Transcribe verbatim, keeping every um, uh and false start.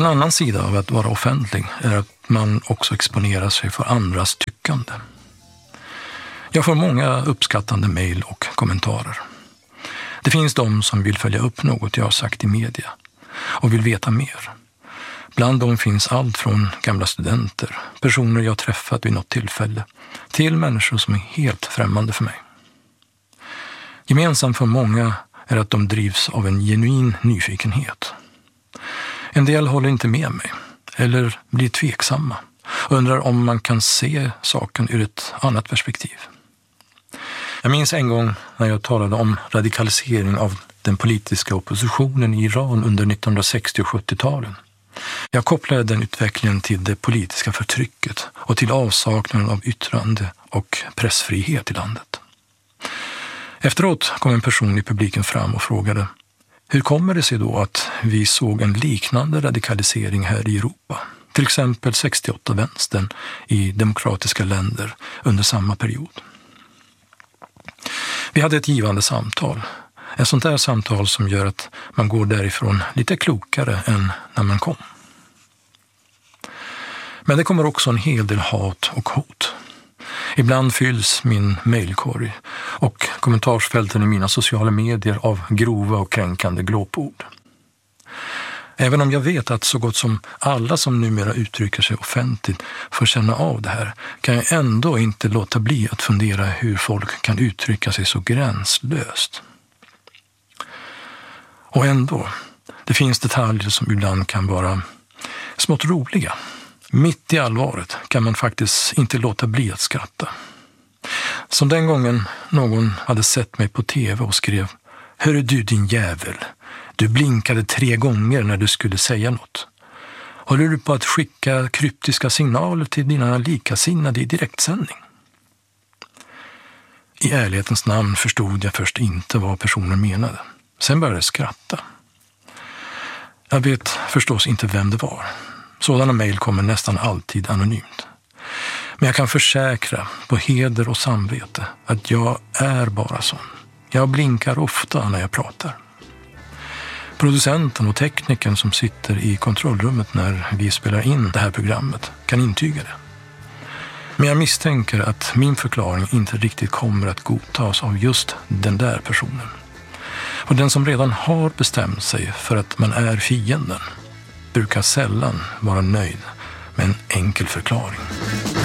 En annan sida av att vara offentlig är att man också exponerar sig för andras tyckande. Jag får många uppskattande mejl och kommentarer. Det finns de som vill följa upp något jag har sagt i media och vill veta mer. Bland dem finns allt från gamla studenter, personer jag träffat vid något tillfälle, till människor som är helt främmande för mig. Gemensamt för många är att de drivs av en genuin nyfikenhet. En del håller inte med mig, eller blir tveksamma och undrar om man kan se saken ur ett annat perspektiv. Jag minns en gång när jag talade om radikalisering av den politiska oppositionen i Iran under nittonhundrasextio- och sjuttio-talen. Jag kopplade den utvecklingen till det politiska förtrycket och till avsaknaden av yttrande- och pressfrihet i landet. Efteråt kom en person i publiken fram och frågade: hur kommer det sig då att vi såg en liknande radikalisering här i Europa? Till exempel sextioåtta-vänstern i demokratiska länder under samma period. Vi hade ett givande samtal. Ett sånt där samtal som gör att man går därifrån lite klokare än när man kom. Men det kommer också en hel del hat och hot. Ibland fylls min mejlkorg och kommentarsfälten i mina sociala medier av grova och kränkande glåpord. Även om jag vet att så gott som alla som numera uttrycker sig offentligt får känna av det här, kan jag ändå inte låta bli att fundera hur folk kan uttrycka sig så gränslöst. Och ändå, det finns detaljer som ibland kan vara smått roliga. Mitt i allvaret kan man faktiskt inte låta bli att skratta. Som den gången någon hade sett mig på tv och skrev: hörru du din jävel, du blinkade tre gånger när du skulle säga något. Håller du på att skicka kryptiska signaler till dina likasinnade i direktsändning? I ärlighetens namn förstod jag först inte vad personen menade. Sen började jag skratta. Jag vet förstås inte vem det var. Sådana mejl kommer nästan alltid anonymt. Men jag kan försäkra på heder och samvete att jag är bara sån. Jag blinkar ofta när jag pratar. Producenten och teknikern som sitter i kontrollrummet när vi spelar in det här programmet kan intyga det. Men jag misstänker att min förklaring inte riktigt kommer att godtas av just den där personen. Och den som redan har bestämt sig för att man är fienden brukar sällan vara nöjd med en enkel förklaring.